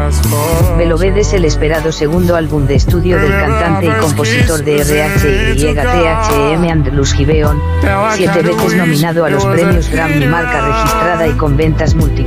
Beloved es el esperado segundo álbum de estudio del cantante y compositor de R.H.Y.T.H.M. Andrews Gibeon, 7 veces nominado a los premios Grammy, marca registrada y con ventas múltiples.